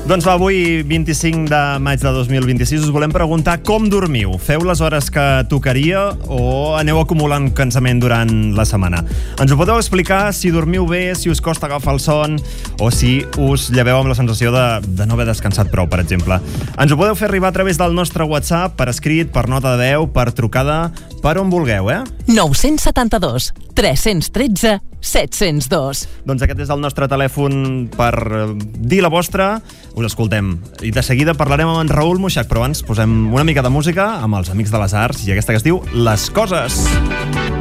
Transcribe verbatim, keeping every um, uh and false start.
Doncs va, avui, vint-i-cinc de maig de dos mil vint-i-sis, us volem preguntar com dormiu. Feu les hores que tocaria o aneu acumulant cansament durant la setmana? Ens ho podeu explicar, si dormiu bé, si us costa agafar el son o si us lleveu amb la sensació de, de no haver descansat prou, per exemple. Ens ho podeu fer arribar a través del nostre WhatsApp, per escrit, per nota de veu, per trucada, per on vulgueu, eh? nou set dos, tres un tres, set zero dos. Doncs aquest és el nostre telèfon per dir la vostra. Us escoltem. I de seguida parlarem amb en Raül Moixac, però abans posem una mica de música amb els Amics de les Arts i aquesta que es diu Les Coses.